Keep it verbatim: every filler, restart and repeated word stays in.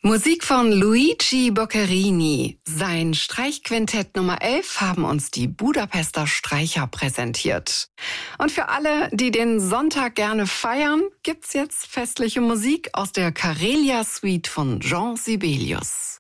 Musik von Luigi Boccherini. Sein Streichquintett Nummer elf haben uns die Budapester Streicher präsentiert. Und für alle, die den Sonntag gerne feiern, gibt's jetzt festliche Musik aus der Karelia Suite von Jean Sibelius.